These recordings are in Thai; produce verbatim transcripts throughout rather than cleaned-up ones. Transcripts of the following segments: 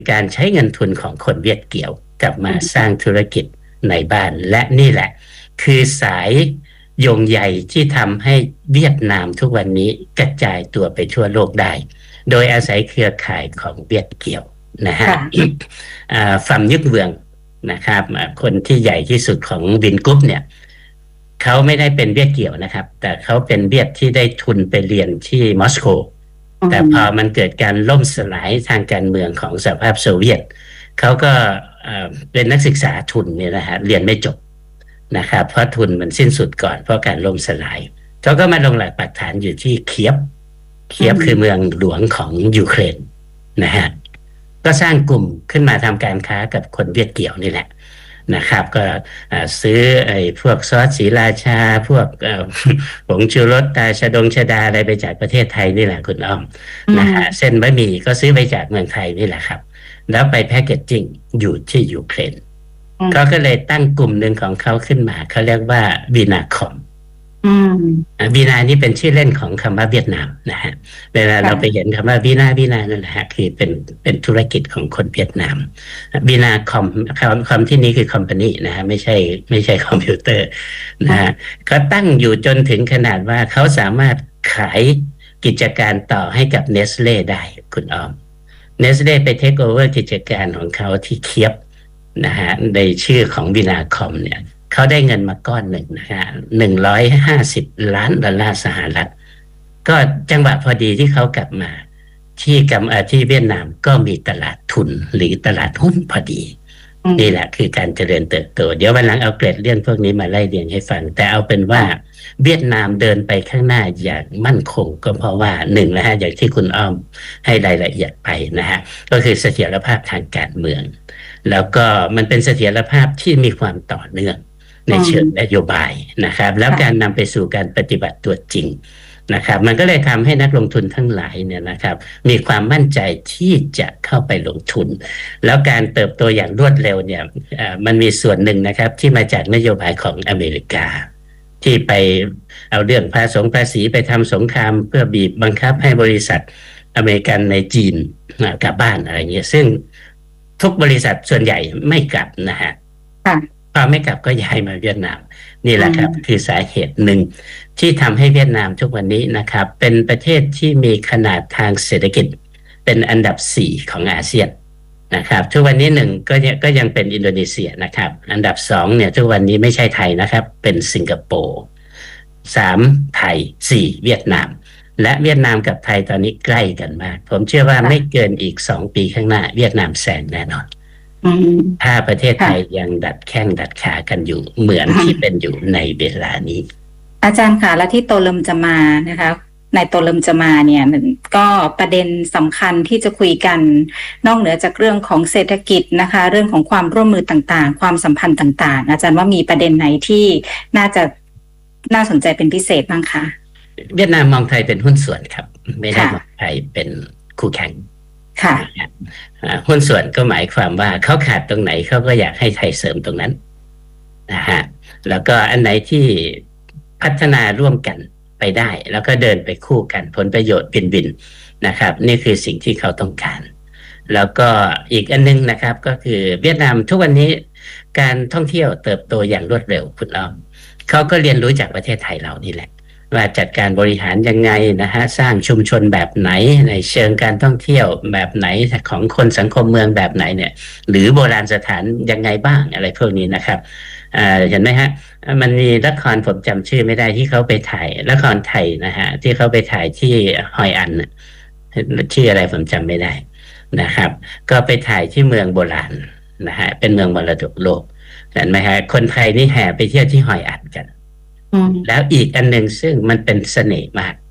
การใช้เงินทุนของคนเวียดเกี่ยวกลับมาสร้างธุรกิจในบ้านและนี่แหละคือสายโยงใยที่ทำให้เวียดนามทุกวันนี้กระจายตัวไปทั่วโลกได้โดยอาศัยเครือข่ายของเวียดเกี่ยวนะฮะฟัมยึกเวืองนะครับคนที่ใหญ่ที่สุดของวินกรุ๊ปเนี่ยเขาไม่ได้เป็นเวียดเกี่ยวนะครับแต่เขาเป็นเวียดที่ได้ทุนไปเรียนที่มอสโกแต่พอมันเกิดการล่มสลายทางการเมืองของสหภาพโซเวียตเขาก็เป็นนักศึกษาทุนเนี่ยนะฮะเรียนไม่จบนะครับเพราะทุนมันสิ้นสุดก่อนเพราะการล่มสลายเขาก็มาลงหลักปักฐานอยู่ที่เคียฟเคียฟคือเมืองหลวงของยูเครนนะฮะก็สร้างกลุ่มขึ้นมาทำการค้ากับคนเวียดเกี่ยวนี่แหละนะครับก็ซื้อไอ้พวกซอสศรีราชาพวกผงชูรสตาชะดงชดาอะไรไปจากประเทศไทยนี่แหละคุณอ้อมนะฮะเส้นบะหมี่ก็ซื้อไปจากเมืองไทยนี่แหละครับแล้วไปแพคเกจจิ้งอยู่ที่ยูเครนเขาก็เลยตั้งกลุ่มหนึ่งของเขาขึ้นมาเขาเรียกว่าวีนาคอมวีนานี่เป็นชื่อเล่นของคำว่าเวียดนามนะฮะเวลาเราไปเห็นคำว่าวีนาวีนานั่นแหละฮะคือเป็นเป็นธุรกิจของคนเวียดนามวีนาคอมคำที่นี้คือคอมพานีนะฮะไม่ใช่ไม่ใช่คอมพิวเตอร์นะฮะเขาตั้งอยู่จนถึงขนาดว่าเขาสามารถขายกิจการต่อให้กับเนสเล่ได้คุณอ้อมเนสเล่ไปเทคโอเวอร์กิจการของเขาที่เคียบนะฮะในชื่อของวีนาคอมเนี่ยเขาได้เงินมาก้อนหนึ่งนะฮะหนึ่งร้อยห้าสิบล้านดอลลาร์สหรัฐก็จังหวะพอดีที่เขากลับมาที่กัมที่เวียดนามก็มีตลาดทุนหรือตลาดหุ้นพอดีนี่แหละคือการเจริญเติบโตเดี๋ยววันหลังเอาเกร็ดเรื่องพวกนี้มาไล่เรียงให้ฟังแต่เอาเป็นว่าเวียดนามเดินไปข้างหน้าอย่างมั่นคงก็เพราะว่าหนึ่งนะฮะอย่างที่คุณอ้อมให้รายละเอียดไปนะฮะก็คือเสถียรภาพทางการเมืองแล้วก็มันเป็นเสถียรภาพที่มีความต่อเนื่องในเชิงนโยบายนะครับแล้วการนำไปสู่การปฏิบัติตัวจริงนะครับมันก็เลยทำให้นักลงทุนทั้งหลายเนี่ยนะครับมีความมั่นใจที่จะเข้าไปลงทุนแล้วการเติบโตอย่างรวดเร็วเนี่ยมันมีส่วนหนึ่งนะครับที่มาจากนโยบายของอเมริกาที่ไปเอาเรื่องภาษีภาษีไปทำสงครามเพื่อบีบบังคับให้บริษัทอเมริกันในจีนกลับบ้านอะไรเงี้ยซึ่งทุกบริษัทส่วนใหญ่ไม่กลับนะฮะพอไม่กลับก็ย้ายมาเวียดนามนี่แหละครับคือสาเหตุหนึ่งที่ทำให้เวียดนามทุกวันนี้นะครับเป็นประเทศที่มีขนาดทางเศรษฐกิจเป็นอันดับสี่ของอาเซียนนะครับทุกวันนี้หนึ่งก็ยังก็ยังเป็นอินโดนีเซียนะครับอันดับสองเนี่ยทุกวันนี้ไม่ใช่ไทยนะครับเป็นสิงคโปร์สามไทยสี่เวียดนามและเวียดนามกับไทยตอนนี้ใกล้กันมากผมเชื่อว่าไม่เกินอีกสองปีข้างหน้าเวียดนามแซงแน่นอนถ้าประเทศไทยยังดัดแข้งดัดขากันอยู่เหมือนที่เป็นอยู่ในเวลานี้อาจารย์ค่ะและที่โตเริ่มจะมานะคะในโตเริ่มจะมาเนี่ยหนึ่งก็ประเด็นสำคัญที่จะคุยกันนอกเหนือจากเรื่องของเศรษฐกิจนะคะเรื่องของความร่วมมือต่างๆความสัมพันธ์ต่างๆอาจารย์ว่ามีประเด็นไหนที่น่าจะน่าสนใจเป็นพิเศษบ้างคะเวียดนามมองไทยเป็นหุ้นส่วนครับไม่ได้มองไทยเป็นคู่แข่งค่ะหุ้นส่วนก็หมายความว่าเขาขาดตรงไหนเขาก็อยากให้ไทยเสริมตรงนั้นนะฮะแล้วก็อันไหนที่พัฒนาร่วมกันไปได้แล้วก็เดินไปคู่กันผลประโยชน์วินๆนะครับนี่คือสิ่งที่เขาต้องการแล้วก็อีกอันนึงนะครับก็คือเวียดนามทุกวันนี้การท่องเที่ยวเติบโตอย่างรวดเร็วคุณอ้อมเขาก็เรียนรู้จากประเทศไทยเรานี่แหละว่าจัดการบริหารยังไงนะฮะสร้างชุมชนแบบไหนในเชิงการท่องเที่ยวแบบไหนของคนสังคมเมืองแบบไหนเนี่ยหรือโบราณสถานยังไงบ้างอะไรพวกนี้นะครับเห็นไหมฮะมันมีละครผมจำชื่อไม่ได้ที่เขาไปถ่ายละครไทยนะฮะที่เขาไปถ่ายที่ฮอยอันชื่ออะไรผมจำไม่ได้นะครับก็ไปถ่ายที่เมืองโบราณนะฮะเป็นเมืองมรดกโลกเห็นไหมฮะคนไทยนี่แห่ไปเที่ยวที่ฮอยอันกันแล้วอีกอันหนึ่งซึ่งมันเป็นเสน่ห์มาก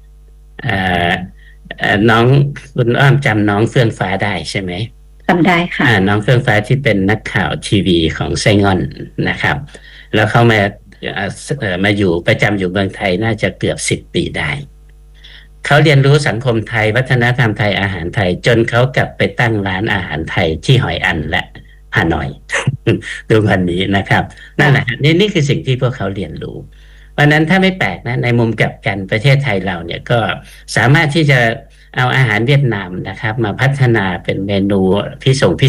น้องคุณอ้อมจำน้องเฟื่องฟ้าได้ใช่ไหมจำได้ค่ะน้องเฟื่องฟ้าที่เป็นนักข่าวทีวีของไซงอนนะครับแล้วเขามามาอยู่ประจำอยู่เมืองไทยน่าจะเกือบสิบปีได้เขาเรียนรู้สังคมไทยวัฒนธรรมไทยอาหารไทยจนเขากลับไปตั้งร้านอาหารไทยที่หอยอันและฮานอยดูวันนี้นะครับนั่นแหละนี่นี่คือสิ่งที่พวกเขาเรียนรู้เพราะนั้นถ้าไม่แปลกนะในมุมกลับกันประเทศไทยเราเนี่ยก็สามารถที่จะเอาอาหารเวียดนามนะครับมาพัฒนาเป็นเมนูพิเศษพิ